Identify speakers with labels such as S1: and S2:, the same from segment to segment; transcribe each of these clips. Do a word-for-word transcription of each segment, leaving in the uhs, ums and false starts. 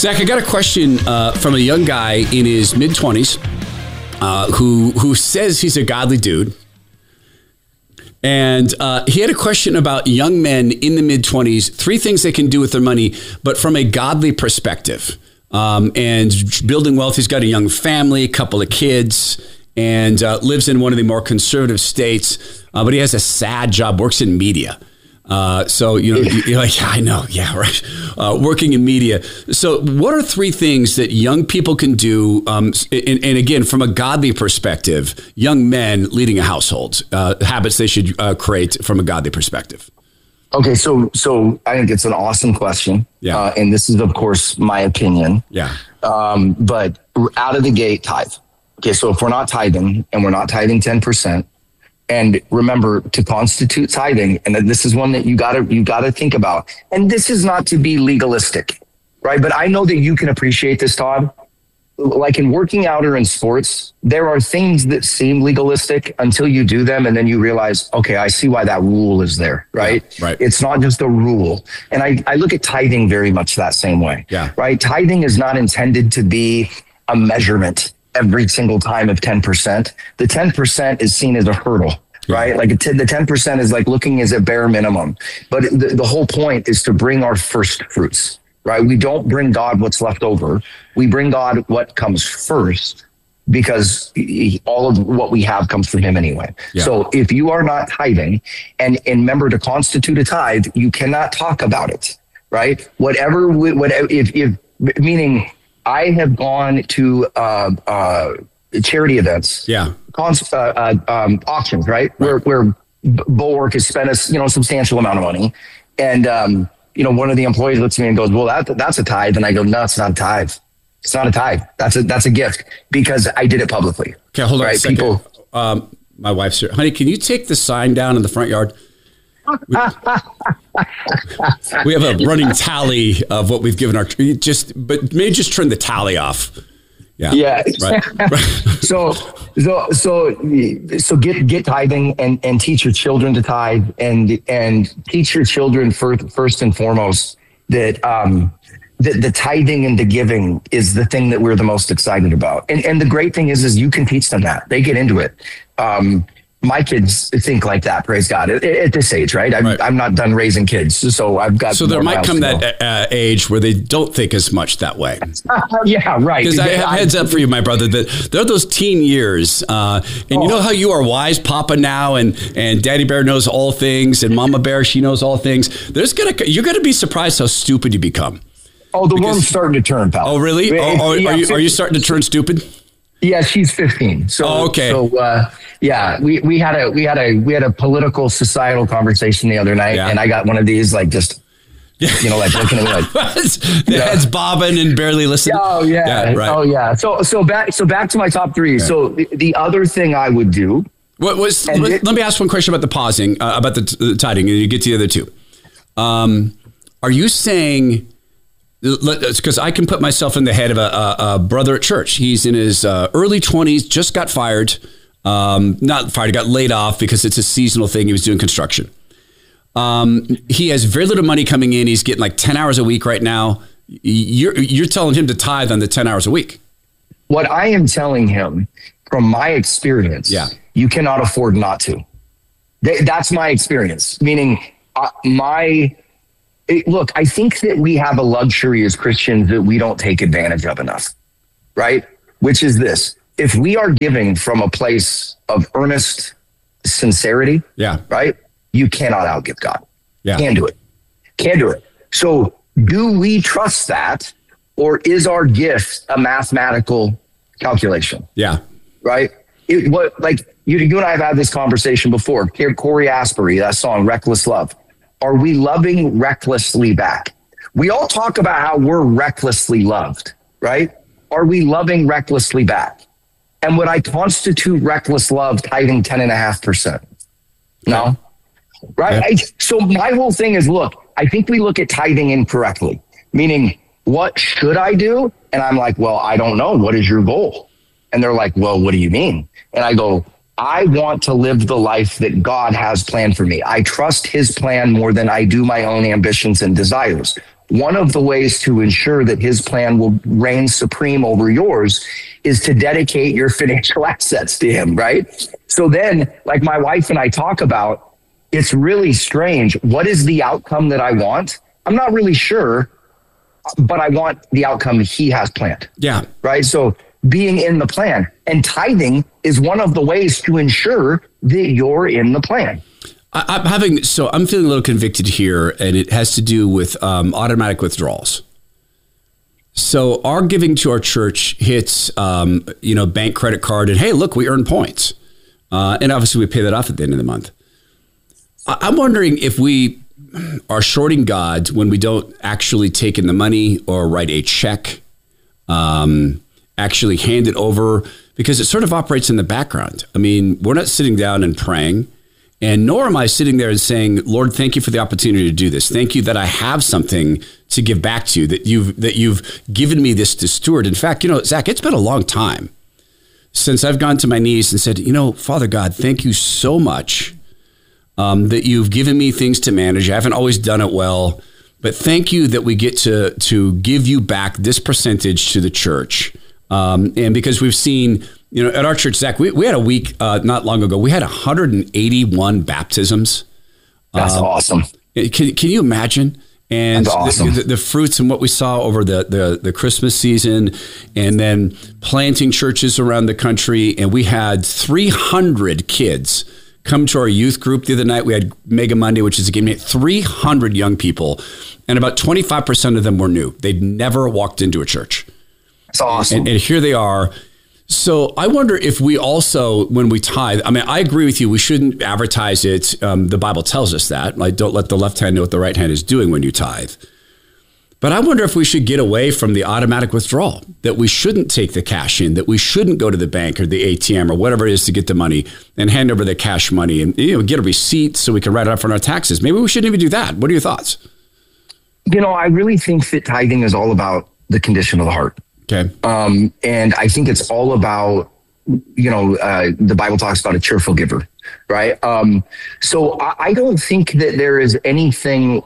S1: Zach, I got a question uh, from a young guy in his mid-twenties uh, who who says he's a godly dude. And uh, he had a question about young men in the mid-twenties, three things they can do with their money, but from a godly perspective. Um, and building wealth, he's got a young family, a couple of kids, and uh, lives in one of the more conservative states. Uh, but he has a sad job, works in media. Uh, so, you know, you're like, yeah, I know. Yeah, right. Uh, working in media. So what are three things that young people can do? Um, and, and again, from a godly perspective, young men leading a household, uh, habits they should uh, create from a godly perspective.
S2: Okay. So, so I think it's an awesome question.
S1: Yeah.
S2: Uh, and this is, of course, my opinion.
S1: Yeah.
S2: Um, but out of the gate, tithe. Okay. So if we're not tithing and we're not tithing ten percent, and remember to constitute tithing, and this is one that you gotta you gotta think about. And this is not to be legalistic, right? But I know that you can appreciate this, Todd. Like in working out or in sports, there are things that seem legalistic until you do them, and then you realize, okay, I see why that rule is there, right?
S1: Yeah, right.
S2: It's not just a rule. And I, I look at tithing very much that same way,
S1: yeah.
S2: right? Tithing is not intended to be a measurement every single time of ten percent. The ten percent is seen as a hurdle, right? Like a t- the ten percent is like looking as a bare minimum. But the, the whole point is to bring our first fruits, right? We don't bring God what's left over. We bring God what comes first, because he, all of what we have comes from him anyway.
S1: Yeah.
S2: So if you are not tithing, and, and remember to constitute a tithe, you cannot talk about it, right? Whatever, whatever if, if meaning, I have gone to uh, uh, charity events,
S1: yeah,
S2: cons- uh, uh, um, auctions, right? right? Where where Bulwark has spent a you know substantial amount of money, and um, you know one of the employees looks at me and goes, "Well, that that's a tithe," and I go, "No, it's not a tithe. It's not a tithe. That's a that's a gift because I did it publicly."
S1: Okay, hold on
S2: right?
S1: a second.
S2: People,
S1: um, my wife's here, honey. Can you take the sign down in the front yard? We, we have a running tally of what we've given our just, but maybe just turn the tally off. Yeah.
S2: Yeah.
S1: Right.
S2: so, so, so, so get, get tithing and, and teach your children to tithe and, and teach your children first, first and foremost that, um, the, the tithing and the giving is the thing that we're the most excited about. And, and the great thing is, is you can teach them that. They get into it. Um, My kids think like that, praise God, at, at this age, right? I'm,
S1: right?
S2: I'm not done raising kids, so I've got.
S1: So there might come that uh, age where they don't think as much that way.
S2: Yeah, right.
S1: Because I have heads up for you, my brother, that there are those teen years, uh, and oh. you know how you are wise, Papa now, and and Daddy Bear knows all things, and Mama Bear, she knows all things. There's gonna you're gonna be surprised how stupid you become.
S2: Oh, the because, worm's starting to turn, pal.
S1: Oh, really? Oh, oh, yeah, are you are you starting to turn stupid?
S2: Yeah, she's fifteen. So
S1: oh, okay.
S2: So uh, yeah, we, we had a we had a we had a political societal conversation the other night, yeah. and I got one of these like just you know like looking at me like
S1: the you know. head's bobbing and barely listening.
S2: Oh yeah. yeah right. Oh yeah. So so back so back to my top three. Yeah. So the, the other thing I would do.
S1: What was? Let, it, let me ask one question about the pausing uh, about the, the tithing, and you get to the other two. Um, are you saying? Because I can put myself in the head of a, a, a brother at church. He's in his uh, early twenties, just got fired. Um, not fired, he got laid off because it's a seasonal thing. He was doing construction. Um, he has very little money coming in. He's getting like ten hours a week right now. You're, you're telling him to tithe on the ten hours a week.
S2: What I am telling him from my experience,
S1: yeah.
S2: you cannot afford not to. That's my experience, meaning uh, my... It, look, I think that we have a luxury as Christians that we don't take advantage of enough, right? Which is this. If we are giving from a place of earnest sincerity,
S1: yeah,
S2: right? You cannot outgive God.
S1: Yeah.
S2: Can't do it. Can't do it. So do we trust that, or is our gift a mathematical calculation?
S1: Yeah.
S2: Right? It, what, like you, you and I have had this conversation before. Corey Asbury, that song, Reckless Love. Are we loving recklessly back? We all talk about how we're recklessly loved, right? Are we loving recklessly back? And would I constitute reckless love tithing ten and a half percent? No, right?
S1: Yeah.
S2: I, so my whole thing is, look, I think we look at tithing incorrectly, meaning what should I do? And I'm like, well, I don't know. What is your goal? And they're like, well, what do you mean? And I go, I want to live the life that God has planned for me. I trust his plan more than I do my own ambitions and desires. one of the ways to ensure that his plan will reign supreme over yours is to dedicate your financial assets to him, right? So then, like my wife and I talk about, it's really strange. What is the outcome that I want? I'm not really sure, but I want the outcome he has planned.
S1: Yeah.
S2: Right. So being in the plan, and tithing is one of the ways to ensure that you're in the plan.
S1: I, I'm having, so I'm feeling a little convicted here, and it has to do with um, automatic withdrawals. So our giving to our church hits, um, you know, bank, credit card, and hey, look, we earn points. Uh, and obviously we pay that off at the end of the month. I, I'm wondering if we are shorting God when we don't actually take in the money or write a check, um, actually hand it over, because it sort of operates in the background. I mean, we're not sitting down and praying, and nor am I sitting there and saying, Lord, thank you for the opportunity to do this. Thank you that I have something to give back to you, that you've, that you've given me this to steward. In fact, you know, Zach, it's been a long time since I've gone to my knees and said, you know, Father God, thank you so much um, that you've given me things to manage. I haven't always done it well, but thank you that we get to, to give you back this percentage to the church. Um, and because we've seen, you know, at our church, Zach, we, we had a week uh, not long ago, we had one hundred eighty-one baptisms.
S2: That's um, awesome.
S1: Can, can you imagine? And
S2: That's awesome.
S1: the, the, the fruits and what we saw over the, the, the Christmas season, and then planting churches around the country. And we had three hundred kids come to our youth group the other night. We had Mega Monday, which is a game night, three hundred young people. And about twenty-five percent of them were new. They'd never walked into a church.
S2: That's awesome.
S1: And, and here they are. So I wonder if we also, when we tithe, I mean, I agree with you. We shouldn't advertise it. Um, the Bible tells us that. Like, don't let the left hand know what the right hand is doing when you tithe. But I wonder if we should get away from the automatic withdrawal, that we shouldn't take the cash in, that we shouldn't go to the bank or the A T M or whatever it is to get the money and hand over the cash money and, you know, get a receipt so we can write it off on our taxes. Maybe we shouldn't even do that. What are your thoughts?
S2: You know, I really think that tithing is all about the condition of the heart.
S1: Okay.
S2: Um, and I think it's all about, you know, uh, the Bible talks about a cheerful giver, right? Um, so I, I don't think that there is anything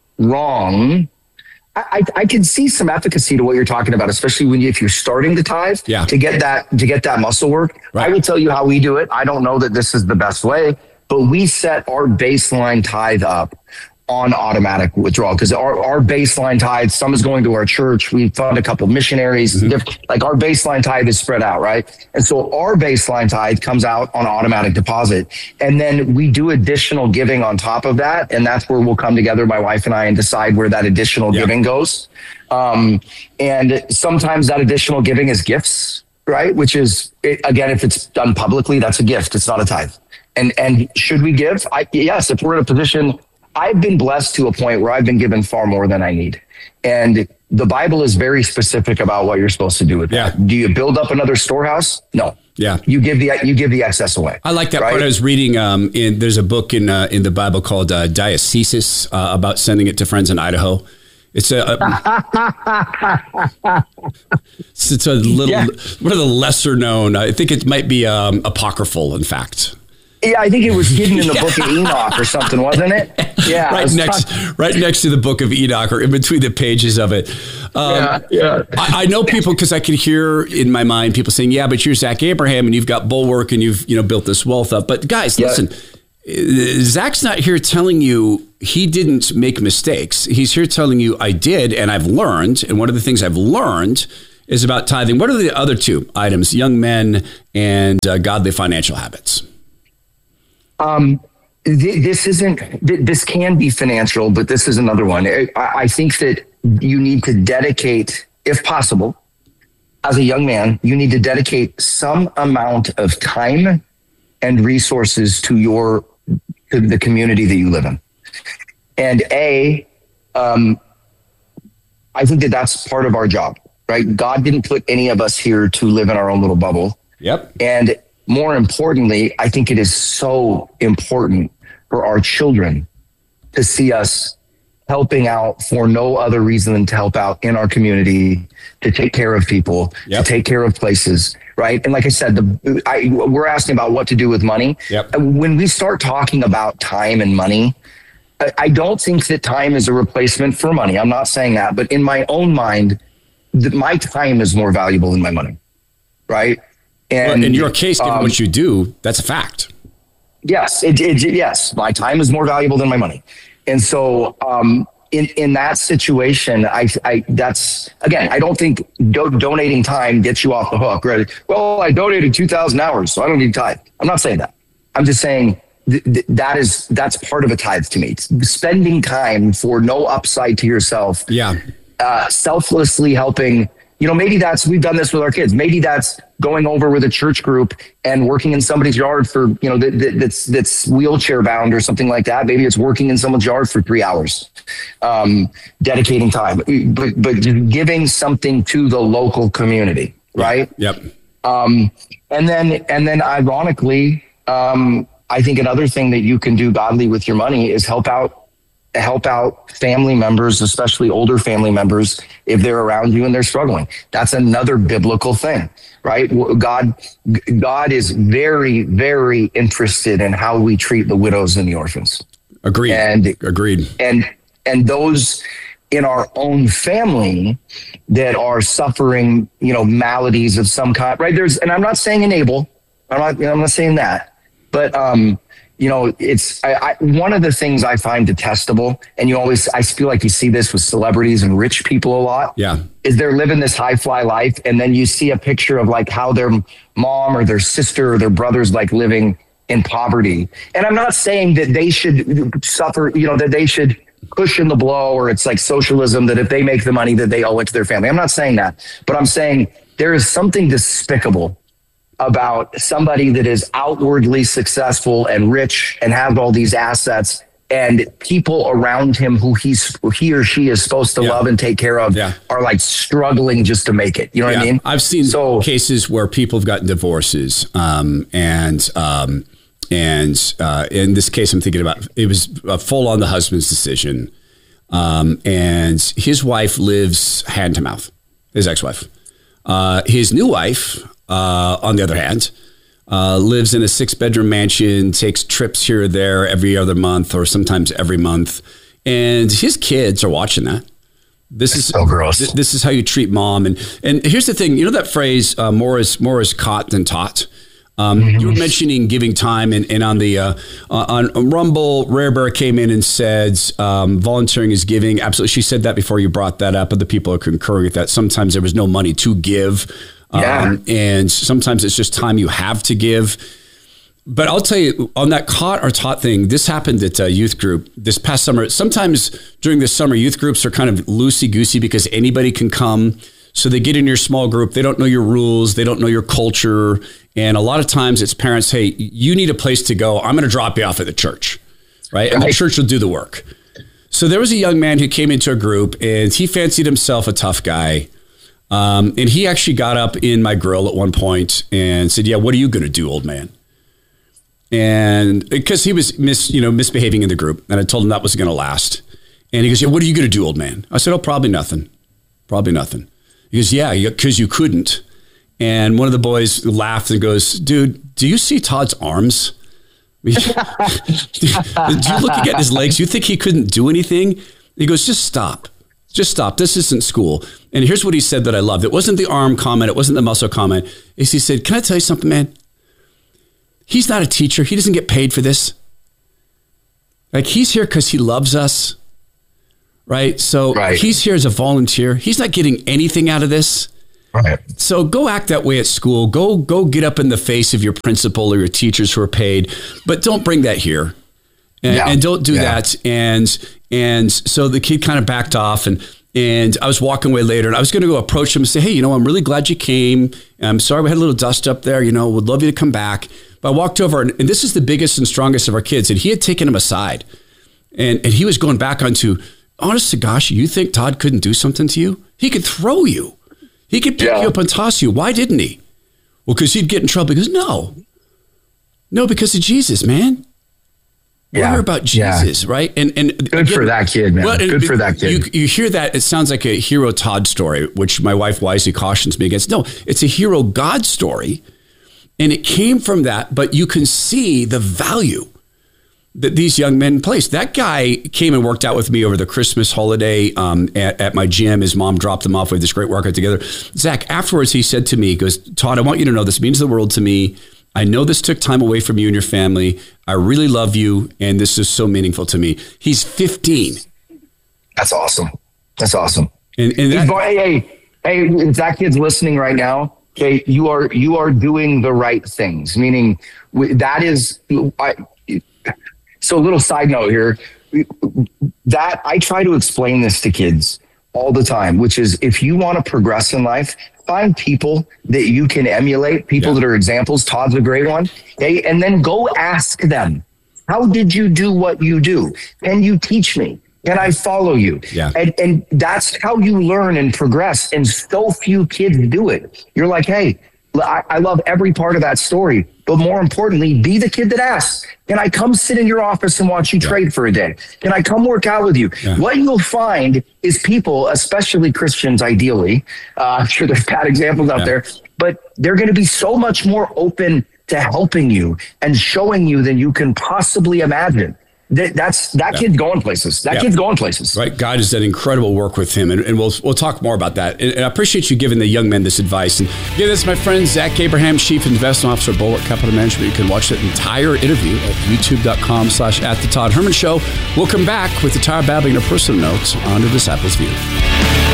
S2: wrong. I, I, I can see some efficacy to what you're talking about, especially when you, if you're starting to tithe,
S1: yeah.
S2: to get that, to get that muscle work.
S1: Right.
S2: I will tell you how we do it. I don't know that this is the best way, but we set our baseline tithe up on automatic withdrawal, because our, our baseline tithe, some is going to our church. We fund a couple missionaries. Mm-hmm. Like our baseline tithe is spread out, right? And so our baseline tithe comes out on automatic deposit. And then we do additional giving on top of that. And that's where we'll come together, my wife and I, and decide where that additional yeah. giving goes. Um, and sometimes that additional giving is gifts, right? Which is, it, again, if it's done publicly, that's a gift. It's not a tithe. And, and should we give? I, yes, if we're in a position, I've been blessed to a point where I've been given far more than I need. And the Bible is very specific about what you're supposed to do with
S1: yeah.
S2: that. Do you build up another storehouse? No.
S1: Yeah.
S2: You give the, you give the excess away.
S1: I like that
S2: right?
S1: part. I was reading, um, in, there's a book in, uh, in the Bible called, uh, Diocese, uh, about sending it to friends in Idaho. It's a, a it's, it's a little, yeah. one of the lesser known, I think it might be, um, apocryphal, in fact.
S2: Yeah, I think it was hidden in the book of Enoch or something, wasn't it? Yeah,
S1: right next, fun. right next to the book of Enoch, or in between the pages of it. Um,
S2: yeah, yeah.
S1: I, I know people, because I can hear in my mind people saying, "Yeah, but you're Zach Abraham, and you've got Bulwark, and you've you know built this wealth up." But guys, yeah. listen, Zach's not here telling you he didn't make mistakes. He's here telling you I did, and I've learned. And one of the things I've learned is about tithing. What are the other two items? Young men and uh, godly financial habits.
S2: Um, th- this isn't, th- this can be financial, but this is another one. I, I think that you need to dedicate, if possible, as a young man, you need to dedicate some amount of time and resources to your, to the community that you live in. And A, um, I think that that's part of our job, right? God didn't put any of us here to live in our own little bubble.
S1: Yep.
S2: And more importantly, I think it is so important for our children to see us helping out for no other reason than to help out in our community, to take care of people, yep. to take care of places, right? And like I said, the I, we're asking about what to do with money.
S1: Yep.
S2: When we start talking about time and money, I, I don't think that time is a replacement for money. I'm not saying that, but in my own mind, that my time is more valuable than my money, right? And
S1: well, in your case, given
S2: um,
S1: what you do, that's a fact.
S2: Yes, it, it, yes, my time is more valuable than my money, and so um, in in that situation, I, I that's again, I don't think do, donating time gets you off the hook, right? Well, I donated two thousand hours, so I don't need tithe. I'm not saying that. I'm just saying th- th- that is that's part of a tithe to me. It's spending time for no upside to yourself.
S1: Yeah,
S2: uh, selflessly helping. You know, maybe that's, we've done this with our kids. Maybe that's going over with a church group and working in somebody's yard for, you know, that, that, that's, that's wheelchair bound or something like that. Maybe it's working in someone's yard for three hours, um, dedicating time, but, but giving something to the local community. Right.
S1: Yep.
S2: Um, and then, and then ironically, um, I think another thing that you can do godly with your money is help out help out family members, especially older family members, if they're around you and they're struggling. That's another biblical thing, right? God, God is very, very interested in how we treat the widows and the orphans.
S1: Agreed.
S2: And
S1: agreed.
S2: And, and those in our own family that are suffering, you know, maladies of some kind, right? There's, and I'm not saying enable, I'm not, I'm not saying that, but, um, you know, it's I, I, one of the things I find detestable, and you always, I feel like you see this with celebrities and rich people a lot.
S1: Yeah.
S2: Is they're living this high fly life. And then you see a picture of like how their mom or their sister or their brother's like living in poverty. And I'm not saying that they should suffer, you know, that they should cushion the blow, or it's like socialism, that if they make the money that they owe it to their family. I'm not saying that, but I'm saying there is something despicable about somebody that is outwardly successful and rich and has all these assets, and people around him who he's he or she is supposed to yeah. love and take care of yeah. are like struggling just to make it. You know yeah. what I mean?
S1: I've seen so, cases where people have gotten divorces, um, and um, and uh, in this case, I'm thinking about it was a full on the husband's decision, um, and his wife lives hand to mouth. His ex-wife, uh, his new wife. Uh, on the other hand, uh, lives in a six bedroom mansion, takes trips here or there every other month or sometimes every month. And his kids are watching that. This
S2: it's
S1: is
S2: so gross.
S1: Th- this is how you treat mom. And, and here's the thing, you know, that phrase, uh, more is, more is caught than taught. Um, mm-hmm. You were mentioning giving time, and, and on the, uh, on, on Rumble, Rare Bear came in and said, um, volunteering is giving. Absolutely. She said that before you brought that up, but the people are concurring with that. Sometimes there was no money to give.
S2: Yeah.
S1: Um, and sometimes it's just time you have to give. But I'll tell you, on that caught or taught thing, this happened at a youth group this past summer. Sometimes during the summer, youth groups are kind of loosey-goosey because anybody can come. So they get in your small group. They don't know your rules. They don't know your culture. And a lot of times it's parents, hey, you need a place to go. I'm going to drop you off at the church, right? And the church will do the work. So there was a young man who came into a group, and he fancied himself a tough guy. Um, and he actually got up in my grill at one point and said, yeah, what are you going to do, old man? And because he was mis, you know, misbehaving in the group, and I told him that wasn't going to last. And he goes, yeah, what are you going to do, old man? I said, oh, probably nothing. Probably nothing. He goes, yeah, because you couldn't. And one of the boys laughed and goes, dude, do you see Todd's arms? Do you looking at his legs? You think he couldn't do anything? He goes, just stop. Just stop. This isn't school. And here's what he said that I loved. It wasn't the arm comment. It wasn't the muscle comment. Is he said, can I tell you something, man? He's not a teacher. He doesn't get paid for this. Like, he's here because he loves us. Right. So right. he's here as a volunteer. He's not getting anything out of this.
S2: Right.
S1: So go act that way at school. Go, go get up in the face of your principal or your teachers who are paid, but don't bring that here. And, yeah. and don't do yeah. that. And, and so the kid kind of backed off, and, and I was walking away later, and I was going to go approach him and say, hey, you know, I'm really glad you came. I'm sorry we had a little dust up there, you know, would love you to come back. But I walked over, and, and this is the biggest and strongest of our kids. And he had taken him aside, and, and he was going back onto, honest to gosh, you think Todd couldn't do something to you? He could throw you. He could pick yeah. you up and toss you. Why didn't he? Well, because he'd get in trouble. He goes, no, no, because of Jesus, man.
S2: Yeah.
S1: We're about Jesus, yeah. right? And and
S2: good again, for that kid, man. Well, good for that kid.
S1: You, you hear that, it sounds like a hero Todd story, which my wife wisely cautions me against. No, it's a hero God story. And it came from that, but you can see the value that these young men place. That guy came and worked out with me over the Christmas holiday um, at, at my gym. His mom dropped him off. We had this great workout together. Zach, afterwards, he said to me, he goes, Todd, I want you to know this means the world to me. I know this took time away from you and your family. I really love you, and this is so meaningful to me. He's fifteen.
S2: That's awesome. That's awesome.
S1: And, and that,
S2: hey, hey, hey, if that kid's listening right now, okay, you are you are doing the right things. Meaning that is, I, so a little side note here, that I try to explain this to kids all the time, which is if you want to progress in life, find people that you can emulate, people yeah. that are examples. Todd's a great one. Okay, and then go ask them, how did you do what you do? Can you teach me? Can I follow you?
S1: Yeah.
S2: And, and that's how you learn and progress. And so few kids do it. You're like, hey, I, I love every part of that story. But more importantly, be the kid that asks, can I come sit in your office and watch you yeah. trade for a day? Can I come work out with you? Yeah. What you'll find is people, especially Christians, ideally, uh, I'm sure there's bad examples out yeah. there, but they're going to be so much more open to helping you and showing you than you can possibly imagine. That, that's that yeah. kid's going places. That yeah. kid's going places.
S1: Right. God has done incredible work with him, and, and we'll we'll talk more about that. And, and I appreciate you giving the young men this advice. And again, this is my friend Zach Abraham, Chief Investment Officer of Bulwark Capital Management. You can watch that entire interview at youtube.com slash at the Todd Herman Show. We'll come back with the Tower Babbling and a personal note on the Disciples View.